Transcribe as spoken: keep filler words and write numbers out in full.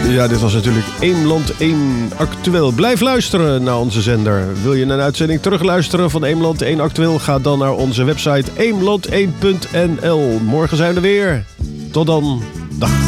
Ja, dit was natuurlijk Eemland één Actueel. Blijf luisteren naar onze zender. Wil je een uitzending terugluisteren van Eemland één Actueel? Ga dan naar onze website eemland één punt n l. Morgen zijn we er weer. Tot dan. Dag.